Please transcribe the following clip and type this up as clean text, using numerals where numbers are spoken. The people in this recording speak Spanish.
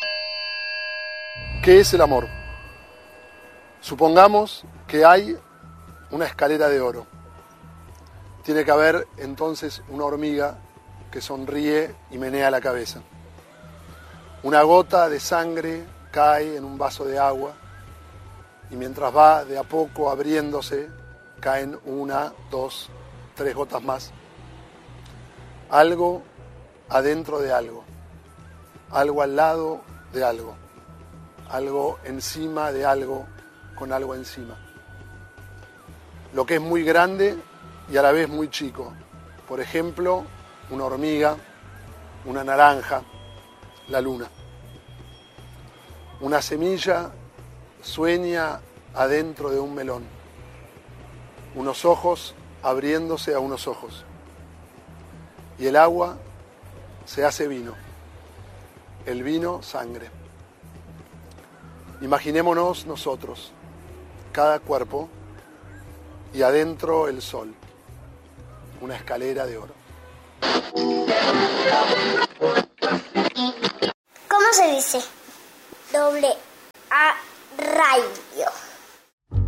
¿Qué es el amor? Supongamos que hay una escalera de oro. Tiene que haber entonces una hormiga que sonríe y menea la cabeza. Una gota de sangre cae en un vaso de agua y mientras va de a poco abriéndose, caen 1, 2, 3 gotas más. Algo adentro de algo, algo al lado de algo, algo encima de algo con algo encima. Lo que es muy grande y a la vez muy chico. Por ejemplo, una hormiga, una naranja, la luna. Una semilla sueña adentro de un melón. Unos ojos abriéndose a unos ojos. Y el agua se hace vino. El vino, sangre. Imaginémonos nosotros, cada cuerpo, y adentro el sol, una escalera de oro. ¿Cómo se dice? AA radio.